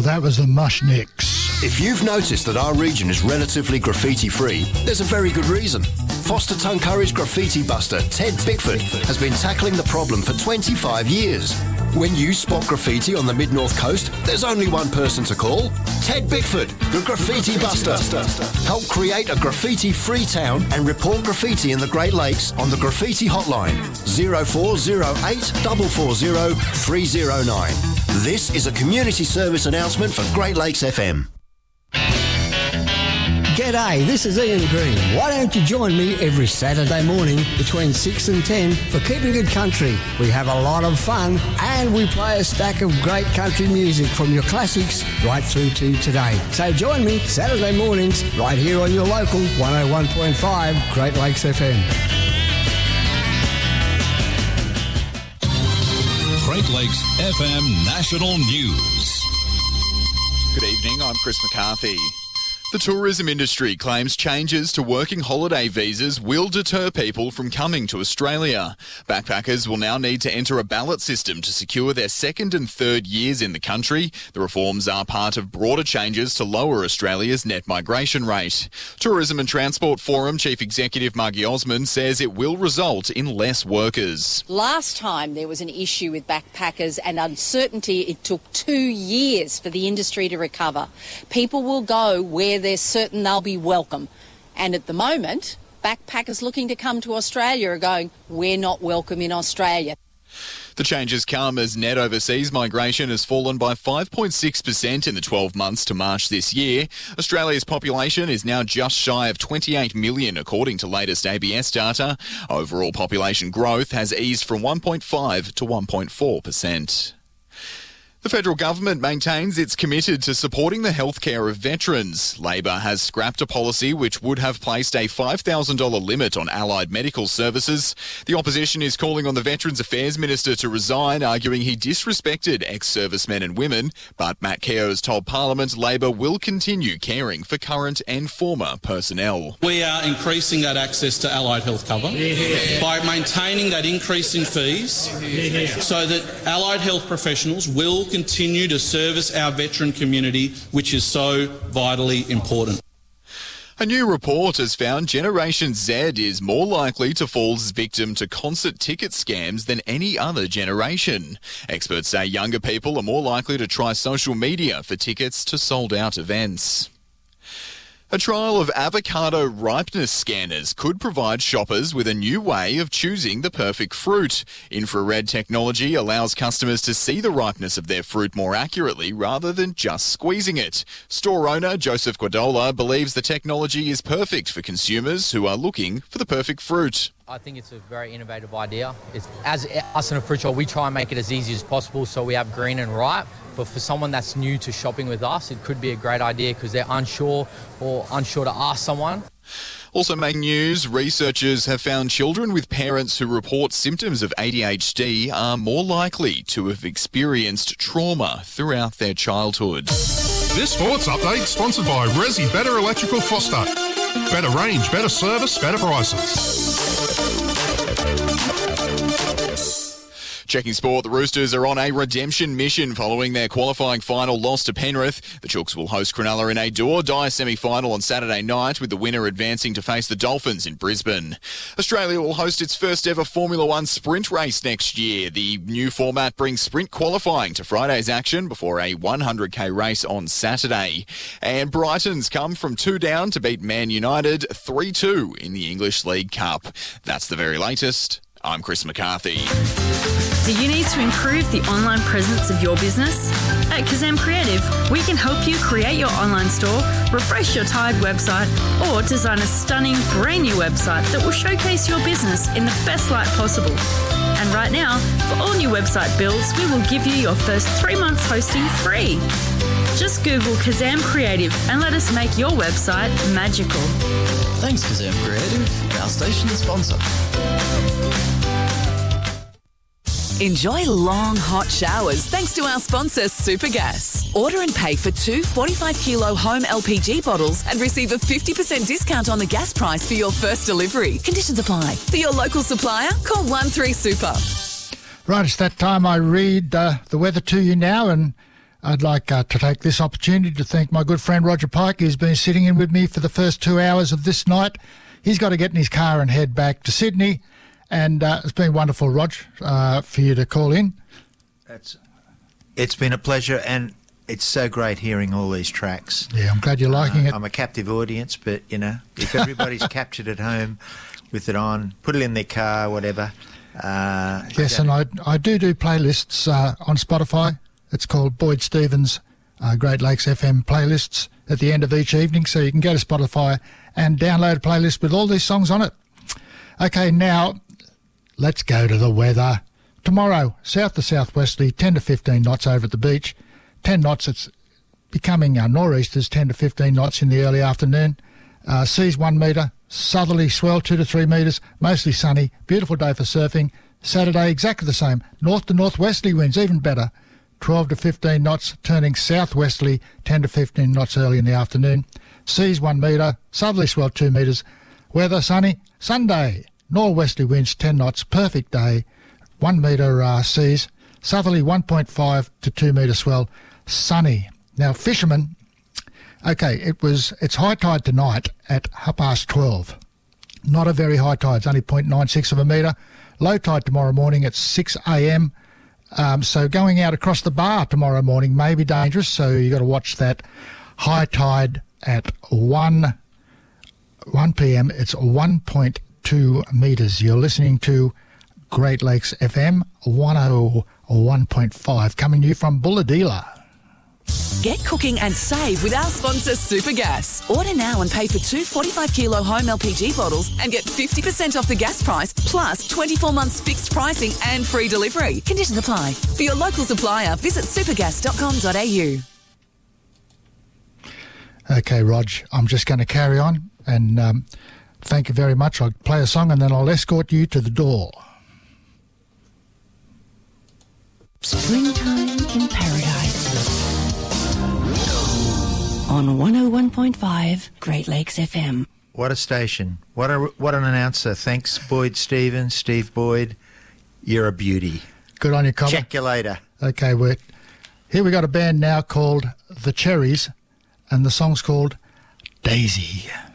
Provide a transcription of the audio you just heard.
that was the Mushnicks. If you've noticed that our region is relatively graffiti-free, there's a very good reason. Foster Tuncurry's graffiti buster, Ted Bickford, has been tackling the problem for 25 years. When you spot graffiti on the Mid-North Coast, there's only one person to call. Ted Bickford, the Graffiti Buster. Help create a graffiti-free town and report graffiti in the Great Lakes on the Graffiti Hotline, 0408 440 309. This is a community service announcement for Great Lakes FM. G'day, this is Ian Green. Why don't you join me every Saturday morning between 6 and 10 for Keeping It Country? We have a lot of fun and we play a stack of great country music from your classics right through to today. So join me Saturday mornings right here on your local 101.5 Great Lakes FM. Great Lakes FM National News. Good evening, I'm Chris McCarthy. The tourism industry claims changes to working holiday visas will deter people from coming to Australia. Backpackers will now need to enter a ballot system to secure their second and third years in the country. The reforms are part of broader changes to lower Australia's net migration rate. Tourism and Transport Forum Chief Executive Margie Osmond says it will result in less workers. Last time there was an issue with backpackers and uncertainty, it took 2 years for the industry to recover. People will go where they're certain they'll be welcome. And at the moment, backpackers looking to come to Australia are going, we're not welcome in Australia. The changes come as net overseas migration has fallen by 5.6% in the 12 months to March this year. Australia's population is now just shy of 28 million, according to latest ABS data. Overall population growth has eased from 1.5 to 1.4%. The federal government maintains it's committed to supporting the healthcare of veterans. Labor has scrapped a policy which would have placed a $5,000 limit on allied medical services. The opposition is calling on the Veterans Affairs Minister to resign, arguing he disrespected ex-servicemen and women. But Matt Keogh has told Parliament Labor will continue caring for current and former personnel. We are increasing that access to allied health cover by maintaining that increase in fees so that allied health professionals will continue to service our veteran community, which is so vitally important. A new report has found Generation Z is more likely to fall victim to concert ticket scams than any other generation. Experts say younger people are more likely to try social media for tickets to sold-out events. A trial of avocado ripeness scanners could provide shoppers with a new way of choosing the perfect fruit. Infrared technology allows customers to see the ripeness of their fruit more accurately rather than just squeezing it. Store owner Joseph Guadola believes the technology is perfect for consumers who are looking for the perfect fruit. I think it's a very innovative idea. As us in a fruit shop, we try and make it as easy as possible so we have green and ripe. But for someone that's new to shopping with us, it could be a great idea because they're unsure to ask someone. Also making news, researchers have found children with parents who report symptoms of ADHD are more likely to have experienced trauma throughout their childhood. This sports update sponsored by Resi Better Electrical Foster. Better range, better service, better prices. Checking sport, the Roosters are on a redemption mission following their qualifying final loss to Penrith. The Chooks will host Cronulla in a do-or-die semi-final on Saturday night, with the winner advancing to face the Dolphins in Brisbane. Australia will host its first ever Formula One sprint race next year. The new format brings sprint qualifying to Friday's action before a 100k race on Saturday. And Brighton's come from 2 down to beat Man United 3-2 in the English League Cup. That's the very latest. I'm Chris McCarthy. Do you need to improve the online presence of your business? At Kazam Creative, we can help you create your online store, refresh your tired website, or design a stunning brand new website that will showcase your business in the best light possible. And right now, for all new website builds, we will give you your first 3 months hosting free. Just Google Kazam Creative and let us make your website magical. Thanks, Kazam Creative, our station sponsor. Enjoy long, hot showers thanks to our sponsor, Supergas. Order and pay for 2 45-kilo home LPG bottles and receive a 50% discount on the gas price for your first delivery. Conditions apply. For your local supplier, call 13 Super. Right, it's that time I read the weather to you now, and I'd like to take this opportunity to thank my good friend Roger Pike, who's been sitting in with me for the first 2 hours of this night. He's got to get in his car and head back to Sydney, and it's been wonderful, Rog, for you to call in. It's been a pleasure, and it's so great hearing all these tracks. Yeah, I'm glad you're liking it. I'm a captive audience, but, you know, if everybody's captured at home with it on, put it in their car, whatever. Yes, and I do playlists on Spotify. It's called Boyd Stevens Great Lakes FM playlists at the end of each evening, so you can go to Spotify and download a playlist with all these songs on it. Okay, now let's go to the weather. Tomorrow, south to southwesterly, 10 to 15 knots over at the beach. 10 knots, it's becoming nor'easters, 10 to 15 knots in the early afternoon. Seas 1 metre, southerly swell 2 to 3 metres, mostly sunny, beautiful day for surfing. Saturday, exactly the same, north to northwesterly winds, even better, 12 to 15 knots, turning southwesterly, 10 to 15 knots early in the afternoon. Seas 1 metre, southerly swell 2 metres, weather sunny. Sunday, northwesterly winds 10 knots, perfect day, 1 metre seas, southerly 1.5 to 2 metre swell, sunny. Now, fishermen, okay, it's high tide tonight at 12:30. Not a very high tide, it's only 0.96 of a metre. Low tide tomorrow morning at 6 a.m. So going out across the bar tomorrow morning may be dangerous, so you've got to watch that. High tide at 1 p.m. It's 1.2 metres. You're listening to Great Lakes FM 101.5, coming to you from Bulahdelah. Get cooking and save with our sponsor Supergas. Order now and pay for 2 45-kilo home LPG bottles and get 50% off the gas price, plus 24 months fixed pricing and free delivery. Conditions apply. For your local supplier, visit supergas.com.au. Okay, Rog, I'm just going to carry on and thank you very much. I'll play a song and then I'll escort you to the door. Springtime in Paradise on 101.5 Great Lakes FM. What a station. What an announcer. Thanks, Boyd Stevens, Steve Boyd. You're a beauty. Good on you, Colin. Check you later. Okay, here we got a band now called The Cherries, and the song's called Daisy.